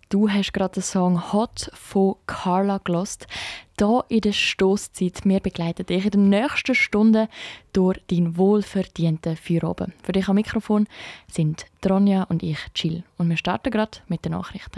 Du hast gerade den Song «Hot» von Carla gehört. Hier in der Stosszeit. Wir begleiten dich in den nächsten Stunden durch deinen wohlverdienten Feierabend. Für dich am Mikrofon sind Ronja und ich, Jill. Und wir starten gerade mit den Nachrichten.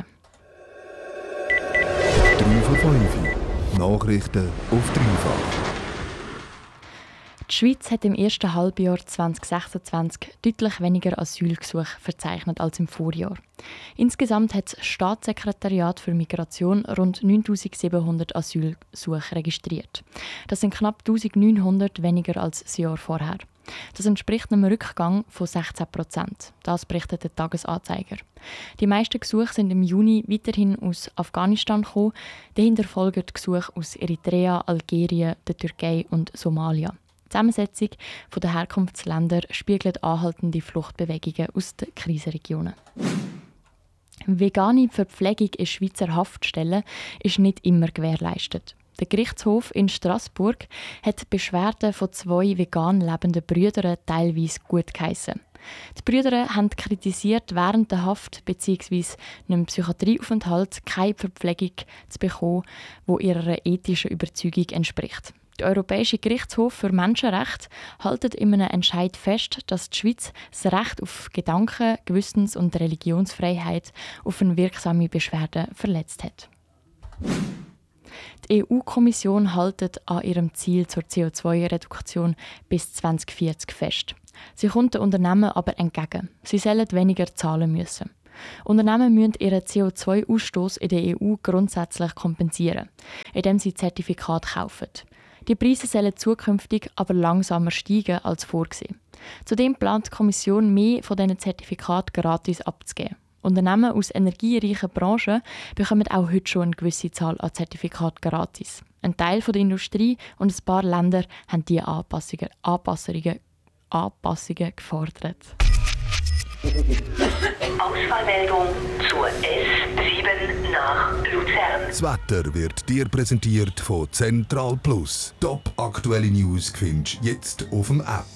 3 von 5. Nachrichten auf dreifach. Die Schweiz hat im ersten Halbjahr 2026 deutlich weniger Asylgesuche verzeichnet als im Vorjahr. Insgesamt hat das Staatssekretariat für Migration rund 9700 Asylgesuche registriert. Das sind knapp 1900 weniger als das Jahr vorher. Das entspricht einem Rückgang von 16%. Das berichtet der Tagesanzeiger. Die meisten Gesuche sind im Juni weiterhin aus Afghanistan gekommen. Dahinter folgen die Gesuche aus Eritrea, Algerien, der Türkei und Somalia. Die Zusammensetzung der Herkunftsländer spiegelt anhaltende Fluchtbewegungen aus den Krisenregionen. Vegane Verpflegung in Schweizer Haftstellen ist nicht immer gewährleistet. Der Gerichtshof in Straßburg hat die Beschwerden von 2 vegan lebenden Brüdern teilweise gutgeheissen. Die Brüder haben kritisiert, während der Haft bzw. einem Psychiatrieaufenthalt keine Verpflegung zu bekommen, die ihrer ethischen Überzeugung entspricht. Der Europäische Gerichtshof für Menschenrechte hält in einem Entscheid fest, dass die Schweiz das Recht auf Gedanken-, Gewissens- und Religionsfreiheit auf eine wirksame Beschwerde verletzt hat. Die EU-Kommission hält an ihrem Ziel zur CO2-Reduktion bis 2040 fest. Sie kommt den Unternehmen aber entgegen. Sie sollen weniger zahlen müssen. Unternehmen müssen ihren CO2-Ausstoß in der EU grundsätzlich kompensieren, indem sie Zertifikate kaufen. Die Preise sollen zukünftig aber langsamer steigen als vorgesehen. Zudem plant die Kommission, mehr von diesen Zertifikaten gratis abzugeben. Unternehmen aus energiereichen Branchen bekommen auch heute schon eine gewisse Zahl an Zertifikaten gratis. Ein Teil der Industrie und ein paar Länder haben diese Anpassungen gefordert. Ausfallmeldung zur S7 nach Luzern. Das Wetter wird dir präsentiert von Central Plus. Top aktuelle News findest du jetzt auf dem App.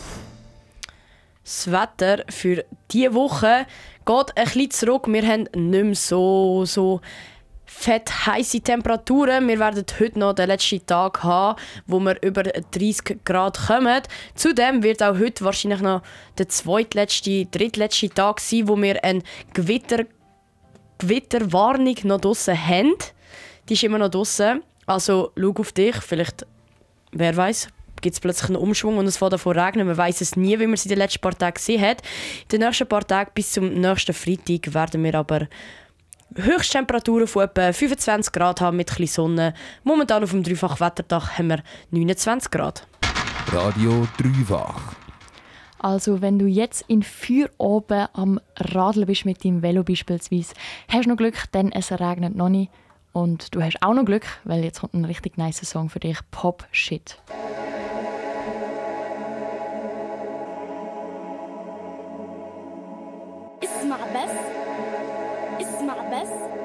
Das Wetter für diese Woche geht ein bisschen zurück. Wir haben nicht mehr so fett heisse Temperaturen. Wir werden heute noch den letzten Tag haben, wo wir über 30 Grad kommen. Zudem wird auch heute wahrscheinlich noch der drittletzte Tag sein, wo wir eine Gewitterwarnung noch draussen haben. Die ist immer noch draussen. Also schau auf dich. Vielleicht, wer weiß, gibt es plötzlich einen Umschwung und es fängt davon regnen. Man weiss es nie, wie man es in den letzten paar Tagen gesehen hat. In den nächsten paar Tagen bis zum nächsten Freitag werden wir aber Höchsttemperaturen von etwa 25 Grad haben mit ein bisschen Sonne. Momentan auf dem Dreifach-Wetterdach haben wir 29 Grad. Radio Dreifach. Also wenn du jetzt in Feierabend am Radeln bist mit deinem Velo beispielsweise, hast du noch Glück, denn es regnet noch nicht. Und du hast auch noch Glück, weil jetzt kommt ein richtig nice Song für dich, Pop Shit. اسمع بس